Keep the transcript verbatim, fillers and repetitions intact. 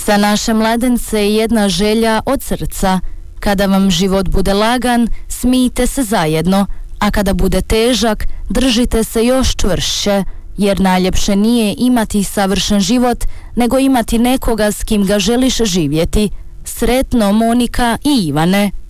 Za naše mladence je jedna želja od srca. Kada vam život bude lagan, smijte se zajedno, a kada bude težak, držite se još čvršće, jer najljepše nije imati savršen život, nego imati nekoga s kim ga želiš živjeti. Sretno, Monika i Ivane.